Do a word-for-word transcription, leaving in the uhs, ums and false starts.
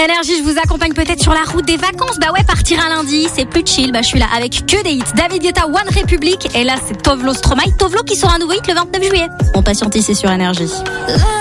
Énergie, je vous accompagne peut-être sur la route des vacances. Bah ouais, partir un lundi, c'est plus chill. Bah je suis là avec que des hits. David Guetta, One Republic. Et là, c'est Tovlo Stromae. Tovlo qui sort un nouveau hit le vingt-neuf juillet. On patiente ici sur Énergie.